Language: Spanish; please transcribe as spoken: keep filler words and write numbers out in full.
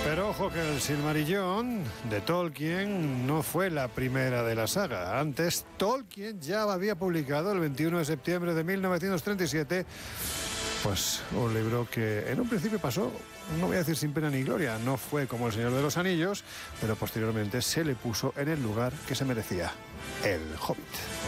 Pero ojo que el Silmarillion de Tolkien no fue la primera de la saga. Antes, Tolkien ya había publicado el veintiuno de septiembre de mil novecientos treinta y siete pues un libro que en un principio pasó, no voy a decir sin pena ni gloria, no fue como El Señor de los Anillos, pero posteriormente se le puso en el lugar que se merecía, El Hobbit.